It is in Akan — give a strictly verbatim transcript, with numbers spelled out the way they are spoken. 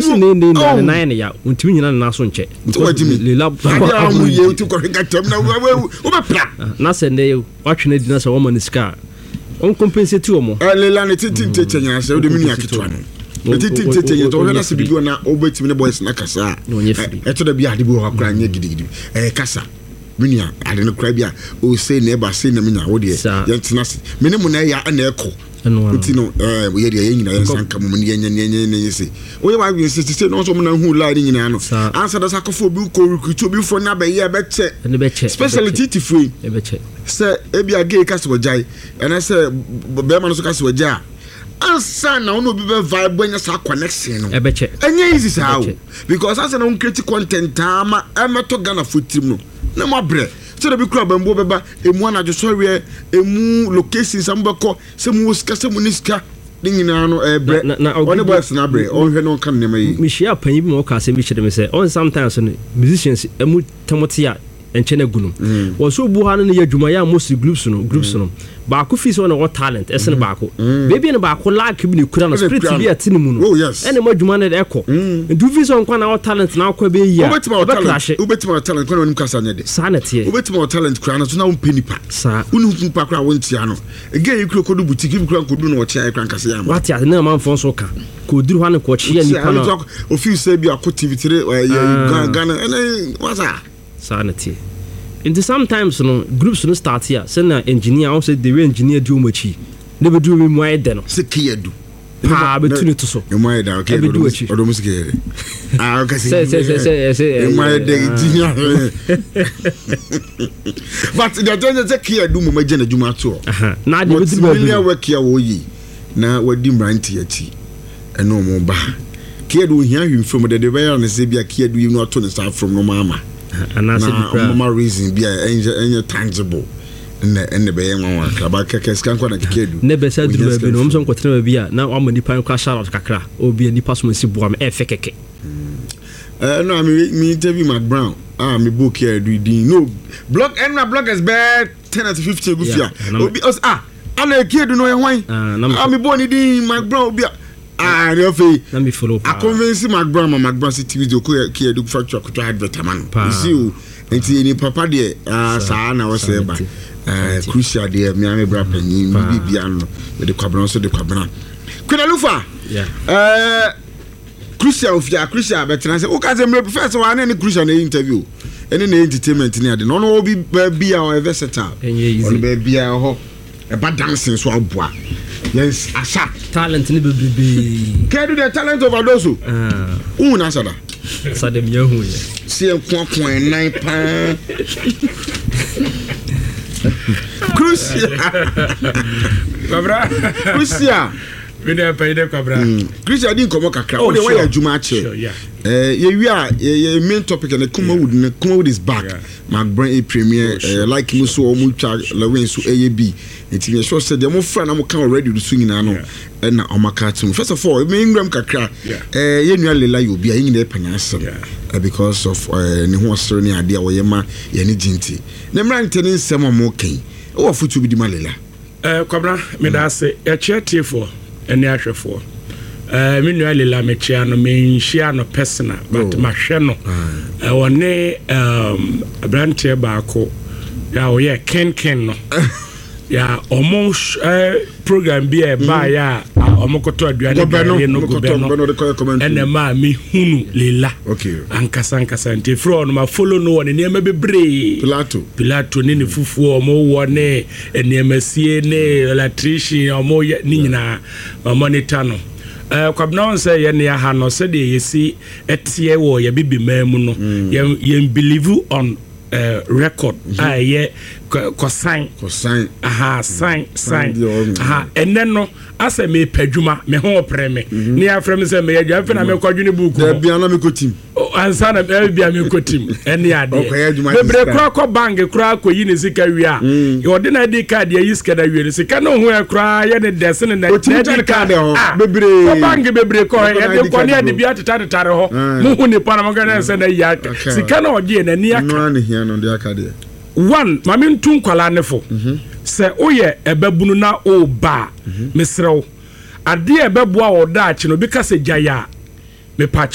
si ne ne na na ne ya untimi nyina na so nche le lab ya mu ye tu ko ga tem na wo be pra na se ne watwe di na se wo man ska on compensate wo mo le la ne tintin tenya se wo de mini aketwa no tintin tenya to na se bi na obetimi ne boys na kasa e to da bi ade bi wo akra nya gidigidi eh kasa minia ade no kra bia o say na eba say na minia wo de yentena se mene mu na ya na eko nti no eh wo ye de nyina yensan ka mu ne yenye yenye yenye se wo ye wa gbe se se no so mu na hu la ni nyina no answer da sakofo bi ko recruit bi fo na ba ye be che especially titi free e be che se e bia gay ka se wajai ena se be ma no so ka se wajai answer na ono bi be vibe nya sa connection no e be che enye easy sa because answer na un create content ama e meto Ghana footrim no na mo bre so da bi kura bambo beba emu anajo sorry emu locations ambako se mu ska se mu niska dingina no e bre one boys na bre on hwe no kan ne mai mi share panyi bi mo ka se bi chede me say on sometimes musicians emu tamotia enchene gunum wo so bu ha no ya dwuma ya most groups no groups no ba ko fi so na what talent esen ba ko baby ne ba ko like bi ne kura na spirit bi atini mu no ene ma dwuma ne eko ndu fi so nkwa na what talent na akwa be yi a ba crash ubetima talent kwa no kasa ne de sanete ubetima talent kura na so na un penipa sa unu mpa kura wontia no ege ikuro kodu boutique bi kura kodu no chia kura kasa ya ma what ya na man fon so ka ko duru ha ne ko chia ni pa no office bi akotivity Ghana ene wasa sanity. And sometimes no groups no start here. Send an engineer also the way engineer do much. Never do me more than Sekiadu. Ah, between it so. You might okay. I do it. Or do muske. Ah, okay. Say say say say. You might engineer. But the thing is Sekiadu do my jena juma to. Aha. Na the million work here wo yi. Na wadi mranti ati. Eno mo ba. Kiadu here him from the way na say bia Kiadu you not to start from no mama. And I said mama reason be any tangible and and be yan wan kaba keke skan kwa na kekedu never said do be no mso nkotra be a na am nipa kwa shout kakra obi nipa so masi boam e fe keke eh no me me interview Mac Brown ah me book here do din no blog and na bloggers be ten to fifty go fia obi ah ana kekedu no yan wan ah me bo ni din Mac Brown obi ah no fe na me follow I convince Mac Brown Mac Brown T V do ko kekedu factory ko to advertisement you see enti ni papa de ah sa na wo se ba eh crucial de me am bra panyin bibia no de kwabran so de kwabran Kwenalufa yeah eh crucial of ya crucial betina say o ka say me first one any crucial na interview any na entertainment ni ade no no bi bia o versatile on be bia ho e ba dancing so aboa yes asha talent ni bebrebe can do the talent overdose ah una sada sadem yahu ye see one point nine pa crucial Kabra crucial we dey pay dey Kabra crucial din komo kakra o dey why adwuma ache eh ye wi a ye main topic na kuma wood na kuma wood is back Mac Brown premier like mu so o mu twa lawin so A B enti me sure say dem mo fra na mo kan already do so nyina no na o maka tum first of all me ngram kakra eh ye nua lela yo bia yin na panya asem because of ne ho osere ne ade a wo ye ma ye ne jinti ne mrante ne nsem mo kan o futu bi di malela eh Kabra me da se e chetie for ene ahwefo eh me nua lela me chia no me nhia no personal but ma hwe no eh woni um brante baako ya o ye ken ken no ya almost uh, program bi e ba ya omokoto aduane gari no gobeno ene ma mi hunu lela okay ankasa ankasa nti fro no ma follow no one ne ma bebre pilato pilato ne ne fufu o mo wone ene masie ne electrician o mo ni nyina ma monitor no eh kwabna on say ye ne ha no se de yesi etie wo ye bibi mamu no ye believe on uh, record ah ye ko sign ko sign aha sign sign aha enen no ase me padwuma me ho preme ni afrem se me yadwa fe na me kwadwene buku da bia na me kotim ansa na e bia me kotim eni ade me bre kra ko bank kra ko yi ne sika wi a yo de na di card ye yiska da wi ne sika no ho e kra ye ne dese ne na di card ho bebre ko bank bebre ko ye de ko ne de bia tata tare ho mu hu ne pa na mo ga na se na ya sika no odi na ni aka no na hia no de aka de one mami ntun kwala nefo se oye ebebunu na o ba mesrew ade ebeboa o da achi no bi ka se jaya me pa